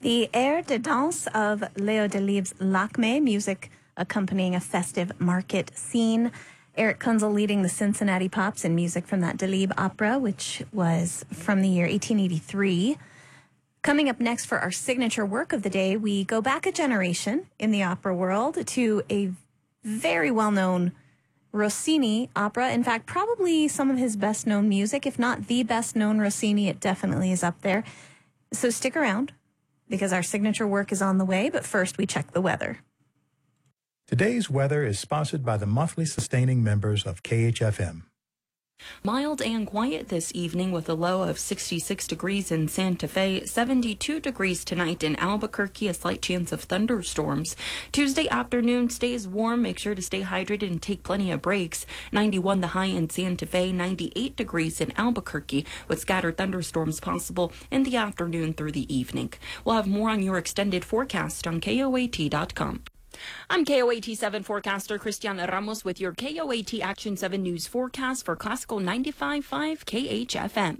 The air de danse of Léo Delibes' Lakmé, music accompanying a festive market scene. Eric Kunzel leading the Cincinnati Pops in music from that Delibes opera, which was from the year 1883. Coming up next for our signature work of the day, we go back a generation in the opera world to a very well-known Rossini opera. In fact, probably some of his best-known music, if not the best-known Rossini, it definitely is up there. So stick around, because our signature work is on the way, but first we check the weather. Today's weather is sponsored by the monthly sustaining members of KHFM. Mild and quiet this evening with a low of 66 degrees in Santa Fe, 72 degrees tonight in Albuquerque, a slight chance of thunderstorms. Tuesday afternoon stays warm. Make sure to stay hydrated and take plenty of breaks. 91 the high in Santa Fe, 98 degrees in Albuquerque with scattered thunderstorms possible in the afternoon through the evening. We'll have more on your extended forecast on KOAT.com. I'm KOAT 7 forecaster Cristiana Ramos with your KOAT Action 7 News forecast for Classical 95.5 KHFM.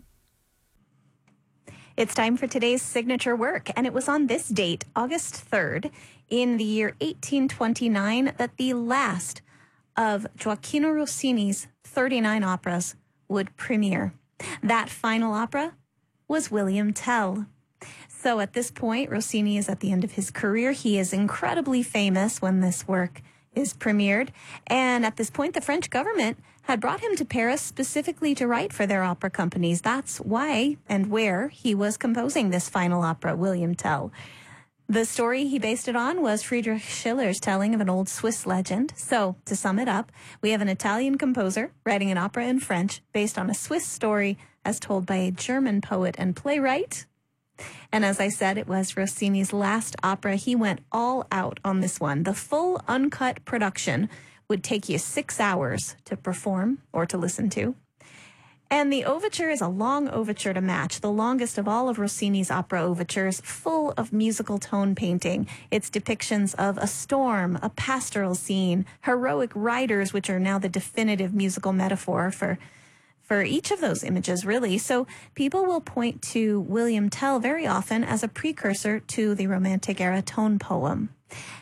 It's time for today's signature work, and it was on this date, August 3rd, in the year 1829, that the last of Gioacchino Rossini's 39 operas would premiere. That final opera was William Tell. So at this point, Rossini is at the end of his career. He is incredibly famous when this work is premiered. And at this point, the French government had brought him to Paris specifically to write for their opera companies. That's why and where he was composing this final opera, William Tell. The story he based it on was Friedrich Schiller's telling of an old Swiss legend. So, to sum it up, we have an Italian composer writing an opera in French based on a Swiss story as told by a German poet and playwright. And as I said, it was Rossini's last opera. He went all out on this one. The full uncut production would take you 6 hours to perform or to listen to. And the overture is a long overture to match, the longest of all of Rossini's opera overtures, full of musical tone painting. It's depictions of a storm, a pastoral scene, heroic riders, which are now the definitive musical metaphor for each of those images, really. So people will point to William Tell very often as a precursor to the Romantic era tone poem.